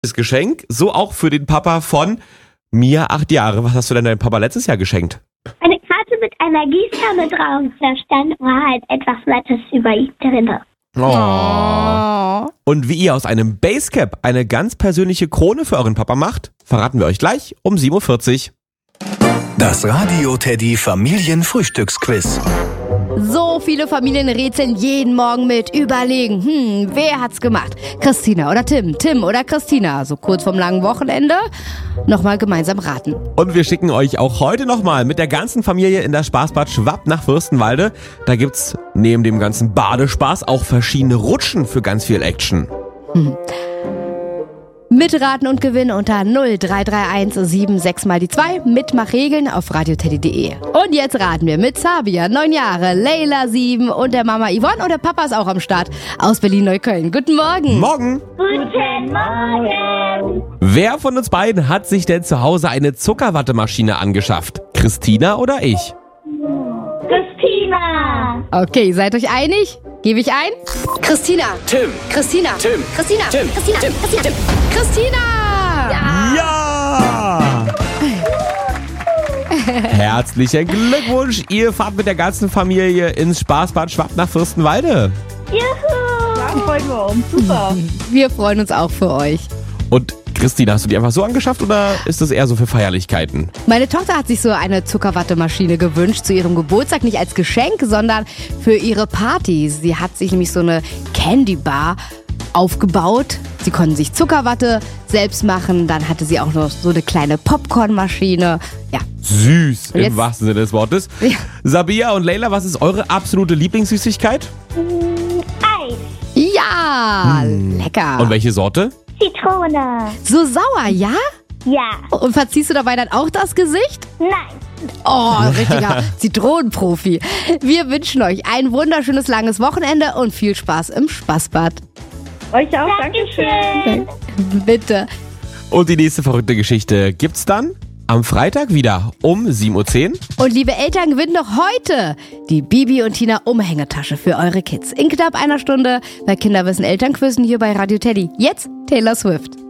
Das Geschenk, so auch für den Papa von Mia, 8 Jahre. Was hast du denn deinem Papa letztes Jahr geschenkt? Eine Karte mit einer Gießkanne drauf. Da stand war halt etwas Nettes über ihn drin. Oh. Und wie ihr aus einem Basecap eine ganz persönliche Krone für euren Papa macht, verraten wir euch gleich um 7.40 Uhr. Das Radio Teddy Familienfrühstücksquiz. So viele Familien rätseln jeden Morgen mit, überlegen, wer hat's gemacht? Christina oder Tim, Tim oder Christina. So kurz vorm langen Wochenende nochmal gemeinsam raten. Und wir schicken euch auch heute nochmal mit der ganzen Familie in das Spaßbad Schwapp nach Fürstenwalde. Da gibt's neben dem ganzen Badespaß auch verschiedene Rutschen für ganz viel Action. Mitraten und gewinnen unter 0331 76 mal die 2. Mitmachregeln auf radioteddy.de. Und jetzt raten wir mit Sabia, 9 Jahre, Leila, 7 und der Mama Yvonne und der Papa ist auch am Start aus Berlin-Neukölln. Guten Morgen. Morgen. Guten Morgen. Wer von uns beiden hat sich denn zu Hause eine Zuckerwattemaschine angeschafft? Christina oder ich? Christina. Okay, seid euch einig? Gebe ich ein? Christina. Tim. Christina. Tim. Christina. Tim. Christina. Tim. Christina. Tim. Christina. Ja! Herzlichen Glückwunsch! Ihr fahrt mit der ganzen Familie ins Spaßbad Schwapp nach Fürstenwalde. Juhu. Da freuen wir uns. Super. Wir freuen uns auch für euch. Und Christina, hast du die einfach so angeschafft oder ist das eher so für Feierlichkeiten? Meine Tochter hat sich so eine Zuckerwattemaschine gewünscht zu ihrem Geburtstag, nicht als Geschenk, sondern für ihre Party. Sie hat sich nämlich so eine Candy Bar aufgebaut. Sie konnten sich Zuckerwatte selbst machen. Dann hatte sie auch noch so eine kleine Popcornmaschine. Ja. Süß, Und im jetzt- wahrsten Sinne des Wortes. Ja. Sabia und Leila, was ist eure absolute Lieblingssüßigkeit? Eis. Ja, lecker. Und welche Sorte? Zitrone. So sauer, ja? Ja. Und verziehst du dabei dann auch das Gesicht? Nein. Oh, richtiger Zitronenprofi. Wir wünschen euch ein wunderschönes langes Wochenende und viel Spaß im Spaßbad. Euch auch. Dankeschön. Bitte. Und die nächste verrückte Geschichte gibt's dann am Freitag wieder um 7.10 Uhr. Und liebe Eltern, gewinnt noch heute die Bibi und Tina Umhängetasche für eure Kids. In knapp einer Stunde bei Kinderwissen Elternquizzen hier bei Radio Teddy. Jetzt Taylor Swift.